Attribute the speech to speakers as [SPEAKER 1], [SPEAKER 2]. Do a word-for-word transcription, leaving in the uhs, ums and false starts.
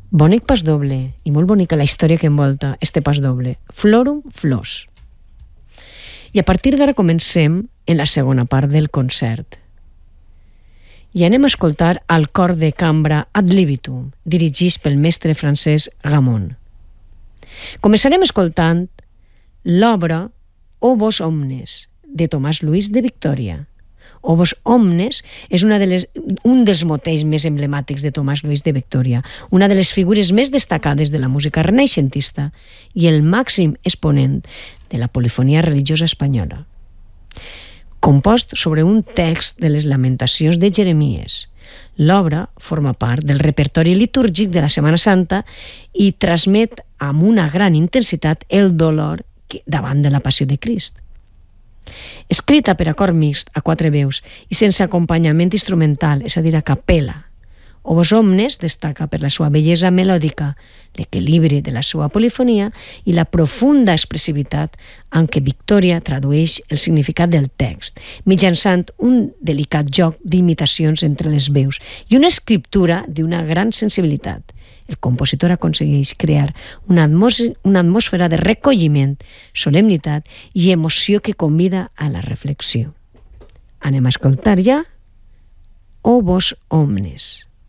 [SPEAKER 1] Bonic pas doble, i molt bonica la història que envolta este pas doble. Florum Flors. I a partir d'ara comencem en la segona part del concert. I anem a escoltar el cor de cambra Ad Libitum, dirigit pel mestre francès Gamon. Començarem escoltant l'obra O vos omnes, de Tomàs Lluís de Victòria. O vos omnes és una de les, un dels motells més emblemàtics de Tomàs Lluís de Victòria, una de les figures més destacades de la música renaixentista i el màxim exponent de la polifonia religiosa espanyola. Compost sobre un text de les Lamentacions de Jeremies. L'obra forma part del repertori litúrgic de la Setmana Santa i transmet amb una gran intensitat el dolor davant de la passió de Crist. Escrita per a cor mixt a quatre veus i sense acompanyament instrumental, és a dir, a capella, O vos omnes destaca per la seva bellesa melòdica, l'equilibri de la seva polifonia i la profunda expressivitat amb què Victòria tradueix el significat del text, mitjançant un delicat joc d'imitacions entre les veus i una escriptura d'una gran sensibilitat. El compositor aconsegueix crear una, atmos- una atmosfera de recolliment, solemnitat i emoció que convida a la reflexió. Anem a escoltar ja O vos omnes.